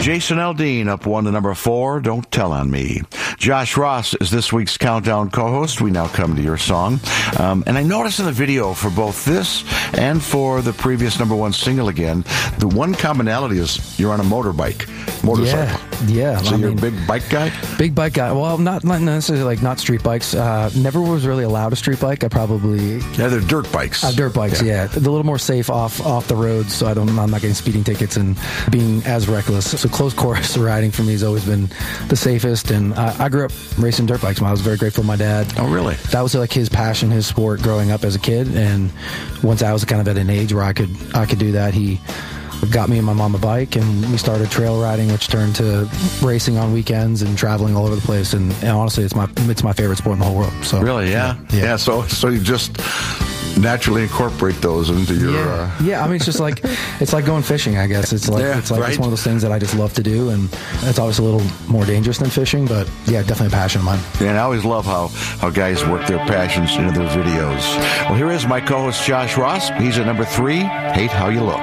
Jason Aldean up 1 to number 4, Don't Tell on Me. Josh Ross is this week's Countdown co-host. We now come to your song. And I noticed in the video for both this and for the previous number 1 single again, the one commonality is you're on a motorcycle. Yeah. So you're a big bike guy? Big bike guy. Well, not necessarily like not street bikes. Never was really allowed a street bike. I probably... Yeah, they're dirt bikes. Dirt bikes, yeah. They're a little more safe off the road, so I'm not getting speeding tickets and being as reckless. So close course riding for me has always been the safest, and I grew up racing dirt bikes. I was very grateful to my dad. Oh, really? That was like his passion, his sport growing up as a kid, and once I was kind of at an age where I could do that, he got me and my mom a bike, and we started trail riding, which turned to racing on weekends and traveling all over the place. And honestly, it's my favorite sport in the whole world. So really, yeah. So you just naturally incorporate those into your. Yeah. I mean, it's like going fishing. I guess it's right. It's one of those things that I just love to do, and it's obviously a little more dangerous than fishing, but yeah, definitely a passion of mine. Yeah, and I always love how guys work their passions into their videos. Well, here is my co-host Josh Ross. He's at number 3. Hate How You Look.